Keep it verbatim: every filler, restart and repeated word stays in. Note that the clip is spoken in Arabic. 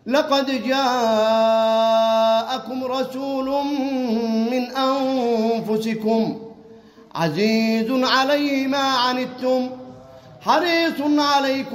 لقد جاءكم رسول من أنفسكم عزيز عليه ما عنتم حريص عليكم